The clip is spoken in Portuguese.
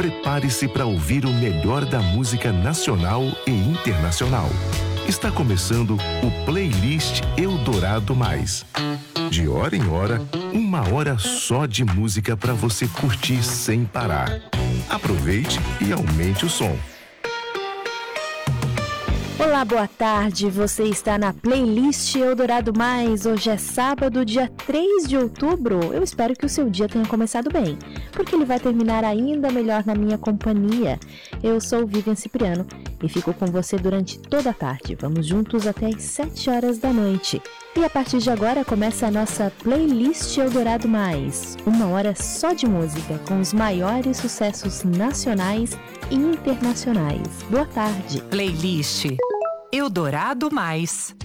prepare-se para ouvir o melhor da música nacional e internacional. Está começando o Playlist Eldorado Mais. De hora em hora, 1 hora só de música para você curtir sem parar. Aproveite e aumente o som. Olá, boa tarde. Você está na Playlist Eldorado Mais. Hoje é sábado, dia 3 de outubro. Eu espero que o seu dia tenha começado bem, porque ele vai terminar ainda melhor na minha companhia. Eu sou Vivian Cipriano e fico com você durante toda a tarde. Vamos juntos até às 7 horas da noite. E a partir de agora começa a nossa Playlist Eldorado Mais. 1 hora só de música, com os maiores sucessos nacionais e internacionais. Boa tarde. Playlist Eldorado Mais.